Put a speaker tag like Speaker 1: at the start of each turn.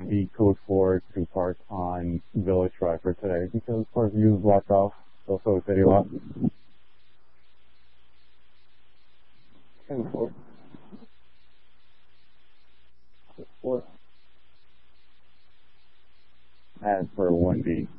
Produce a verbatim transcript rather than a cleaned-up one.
Speaker 1: the code for to park on Village Drive for today because of course you blocked off also city lot.
Speaker 2: ten four. four.
Speaker 1: As for one B.